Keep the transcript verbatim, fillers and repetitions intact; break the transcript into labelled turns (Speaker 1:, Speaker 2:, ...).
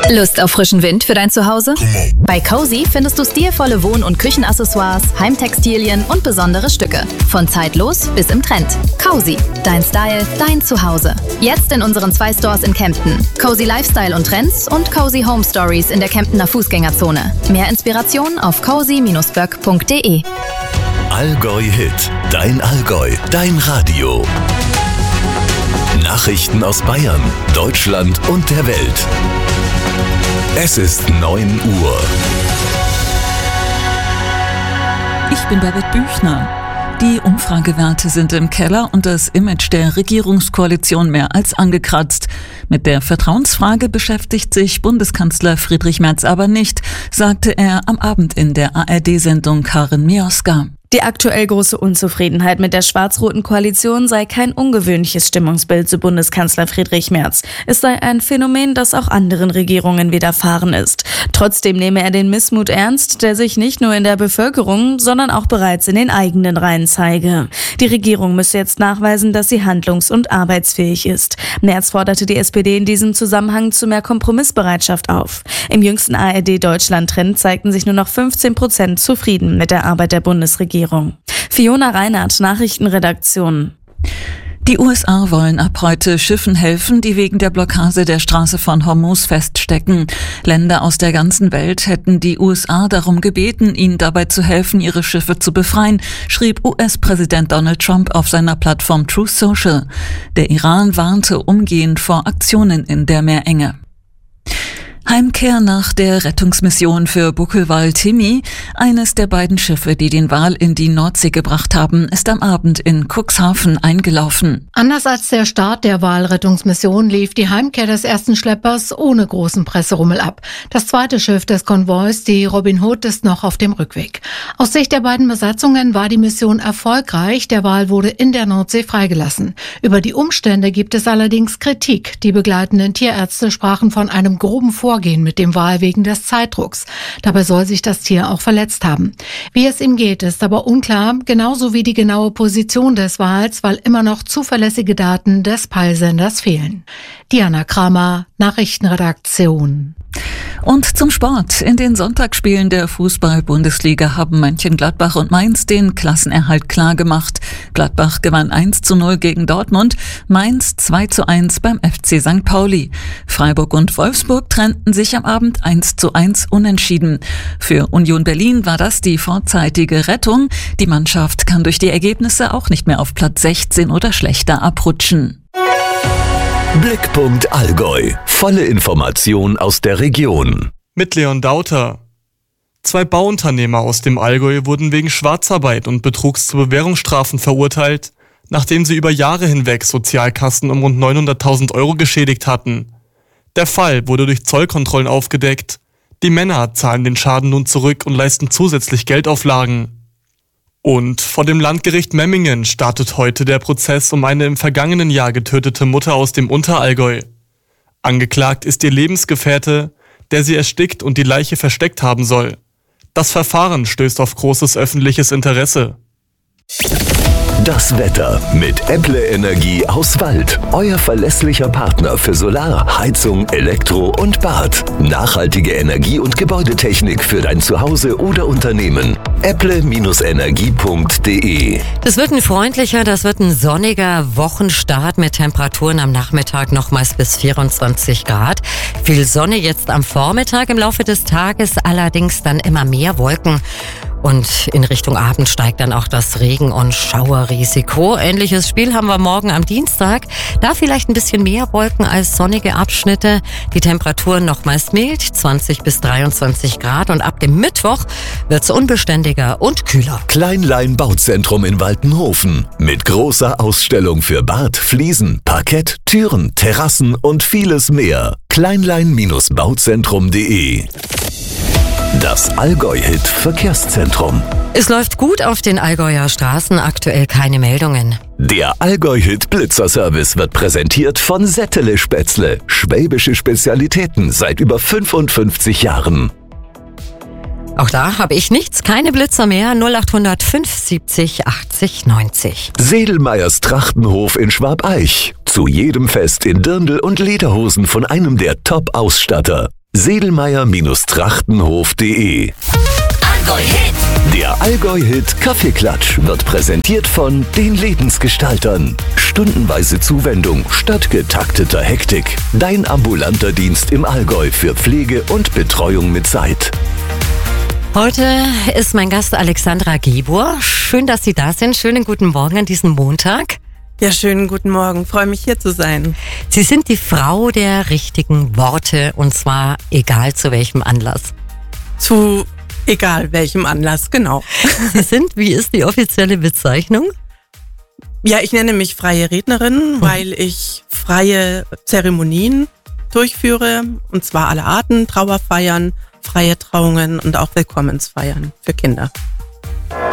Speaker 1: Lust auf frischen Wind für dein Zuhause? Bei Cozy findest du stilvolle Wohn- und Küchenaccessoires, Heimtextilien und besondere Stücke. Von zeitlos bis im Trend. Cozy, dein Style, dein Zuhause. Jetzt in unseren zwei Stores in Kempten. Cozy Lifestyle und Trends und Cozy Home Stories in der Kemptener Fußgängerzone. Mehr Inspiration auf cozy Bindestrich böck Punkt de.
Speaker 2: Allgäu Hit, dein Allgäu, dein Radio. Nachrichten aus Bayern, Deutschland und der Welt. Es ist neun Uhr.
Speaker 3: Ich bin Babette Büchner. Die Umfragewerte sind im Keller und das Image der Regierungskoalition mehr als angekratzt. Mit der Vertrauensfrage beschäftigt sich Bundeskanzler Friedrich Merz aber nicht, sagte er am Abend in der A R D-Sendung Karin Mioska.
Speaker 4: Die aktuell große Unzufriedenheit mit der schwarz-roten Koalition sei kein ungewöhnliches Stimmungsbild zu Bundeskanzler Friedrich Merz. Es sei ein Phänomen, das auch anderen Regierungen widerfahren ist. Trotzdem nehme er den Missmut ernst, der sich nicht nur in der Bevölkerung, sondern auch bereits in den eigenen Reihen zeige. Die Regierung müsse jetzt nachweisen, dass sie handlungs- und arbeitsfähig ist. Merz forderte die S P D in diesem Zusammenhang zu mehr Kompromissbereitschaft auf. Im jüngsten A R D-Deutschland-Trend zeigten sich nur noch fünfzehn Prozent zufrieden mit der Arbeit der Bundesregierung. Fiona Reinhardt, Nachrichtenredaktion.
Speaker 3: Die U S A wollen ab heute Schiffen helfen, die wegen der Blockade der Straße von Hormuz feststecken. Länder aus der ganzen Welt hätten die U S A darum gebeten, ihnen dabei zu helfen, ihre Schiffe zu befreien, schrieb U S-Präsident Donald Trump auf seiner Plattform Truth Social. Der Iran warnte umgehend vor Aktionen in der Meerenge. Heimkehr nach der Rettungsmission für Buckelwal-Timmy. Eines der beiden Schiffe, die den Wal in die Nordsee gebracht haben, ist am Abend in Cuxhaven eingelaufen.
Speaker 5: Anders als der Start der Walrettungsmission lief die Heimkehr des ersten Schleppers ohne großen Presserummel ab. Das zweite Schiff des Konvois, die Robin Hood, ist noch auf dem Rückweg. Aus Sicht der beiden Besatzungen war die Mission erfolgreich. Der Wal wurde in der Nordsee freigelassen. Über die Umstände gibt es allerdings Kritik. Die begleitenden Tierärzte sprachen von einem groben Vorgehen mit dem Wal wegen des Zeitdrucks. Dabei soll sich das Tier auch verletzt haben. Wie es ihm geht, ist aber unklar, genauso wie die genaue Position des Wals, weil immer noch zuverlässige Daten des Peilsenders fehlen. Diana Kramer, Nachrichtenredaktion.
Speaker 3: Und zum Sport. In den Sonntagsspielen der Fußball-Bundesliga haben Mönchengladbach und Mainz den Klassenerhalt klargemacht. Gladbach gewann eins zu null gegen Dortmund, Mainz zwei zu eins beim F C Sankt Pauli. Freiburg und Wolfsburg trennten sich am Abend eins zu eins unentschieden. Für Union Berlin war das die vorzeitige Rettung. Die Mannschaft kann durch die Ergebnisse auch nicht mehr auf Platz sechzehn oder schlechter abrutschen.
Speaker 2: Blickpunkt Allgäu. Volle Information aus der Region.
Speaker 6: Mit Leon Dauter. Zwei Bauunternehmer aus dem Allgäu wurden wegen Schwarzarbeit und Betrugs zu Bewährungsstrafen verurteilt, nachdem sie über Jahre hinweg Sozialkassen um rund neunhunderttausend Euro geschädigt hatten. Der Fall wurde durch Zollkontrollen aufgedeckt. Die Männer zahlen den Schaden nun zurück und leisten zusätzlich Geldauflagen. Und vor dem Landgericht Memmingen startet heute der Prozess um eine im vergangenen Jahr getötete Mutter aus dem Unterallgäu. Angeklagt ist ihr Lebensgefährte, der sie erstickt und die Leiche versteckt haben soll. Das Verfahren stößt auf großes öffentliches Interesse.
Speaker 2: Das Wetter mit Äpple Energie aus Wald. Euer verlässlicher Partner für Solar, Heizung, Elektro und Bad. Nachhaltige Energie- und Gebäudetechnik für dein Zuhause oder Unternehmen. äpple Bindestrich energie Punkt de.
Speaker 7: Das wird ein freundlicher, das wird ein sonniger Wochenstart mit Temperaturen am Nachmittag nochmals bis vierundzwanzig Grad. Viel Sonne jetzt am Vormittag, im Laufe des Tages allerdings dann immer mehr Wolken. Und in Richtung Abend steigt dann auch das Regen- und Schauerrisiko. Ähnliches Spiel haben wir morgen am Dienstag. Da vielleicht ein bisschen mehr Wolken als sonnige Abschnitte. Die Temperaturen nochmals mild, zwanzig bis dreiundzwanzig Grad. Und ab dem Mittwoch wird's unbeständiger und kühler.
Speaker 2: Kleinlein Bauzentrum in Waltenhofen. Mit großer Ausstellung für Bad, Fliesen, Parkett, Türen, Terrassen und vieles mehr. Kleinlein Bindestrich bauzentrum Punkt de. Das Allgäu-Hit Verkehrszentrum.
Speaker 7: Es läuft gut auf den Allgäuer Straßen, aktuell keine Meldungen.
Speaker 2: Der Allgäu-Hit Blitzerservice wird präsentiert von Settele Spätzle. Schwäbische Spezialitäten seit über fünfundfünfzig Jahren.
Speaker 7: Auch da habe ich nichts, keine Blitzer mehr. null acht null null fünf siebzig achtzig neunzig.
Speaker 2: Sedelmeyers Trachtenhof in Schwabeich. Zu jedem Fest in Dirndl und Lederhosen von einem der Top-Ausstatter. Sedelmeier-Trachtenhof punkt de
Speaker 8: Allgäu-Hit.
Speaker 2: Der Allgäu-Hit Kaffeeklatsch wird präsentiert von den Lebensgestaltern. Stundenweise Zuwendung statt getakteter Hektik. Dein ambulanter Dienst im Allgäu für Pflege und Betreuung mit Zeit.
Speaker 7: Heute ist mein Gast Alexandra Gebur. Schön, dass Sie da sind. Schönen guten Morgen an diesem Montag.
Speaker 9: Ja, schönen guten Morgen. Freue mich, hier zu sein.
Speaker 7: Sie sind die Frau der richtigen Worte, und zwar egal zu welchem Anlass.
Speaker 9: Zu egal welchem Anlass, genau.
Speaker 7: Sie sind, wie ist die offizielle Bezeichnung?
Speaker 9: Ja, ich nenne mich freie Rednerin, mhm. weil ich freie Zeremonien durchführe, und zwar aller Arten, Trauerfeiern, freie Trauungen und auch Willkommensfeiern für Kinder.